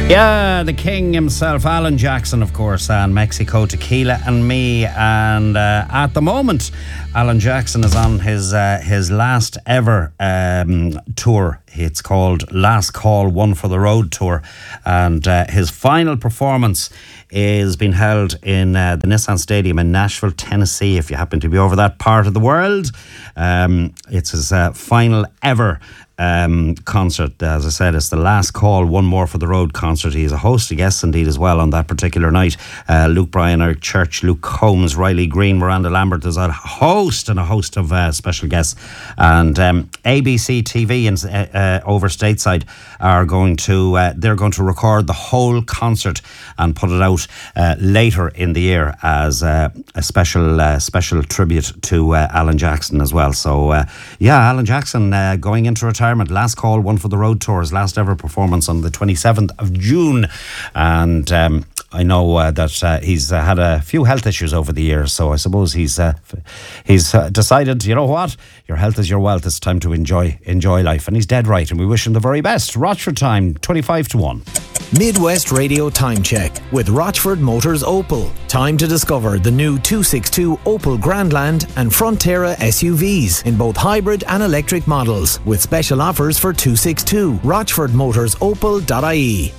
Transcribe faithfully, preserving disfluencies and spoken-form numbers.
Yeah, the king himself, Alan Jackson, of course, and Mexico Tequila and Me. And uh, at the moment, Alan Jackson is on his uh, his last ever um, tour. It's called Last Call, One for the Road tour. And uh, his final performance is being held in uh, the Nissan Stadium in Nashville, Tennessee, if you happen to be over that part of the world. Um, it's his uh, final ever Um, concert. As I said, it's the Last Call, One More for the Road concert. He's a host of guests indeed as well on that particular night. Uh, Luke Bryan, Eric Church, Luke Combs, Riley Green, Miranda Lambert. There's a host and a host of uh, special guests. And um, A B C T V in, uh, uh, over stateside are going to uh, they're going to record the whole concert and put it out uh, later in the year as uh, a special uh, special tribute to uh, Alan Jackson as well. So uh, yeah, Alan Jackson uh, going into retirement. Last Call, One for the Road tour, his last ever performance on the twenty-seventh of June. And um, I know uh, that uh, he's uh, had a few health issues over the years, so I suppose he's uh, he's uh, decided, you know what, your health is your wealth. It's time to enjoy enjoy life, and he's dead right, and we wish him the very best. Rochford time, twenty-five to one. Midwest Radio Time Check with Rochford Motors Opel. Time to discover the new two sixty-two Opel Grandland and Frontera S U Vs in both hybrid and electric models with special offers for two sixty-two. rochford motors opel dot I E.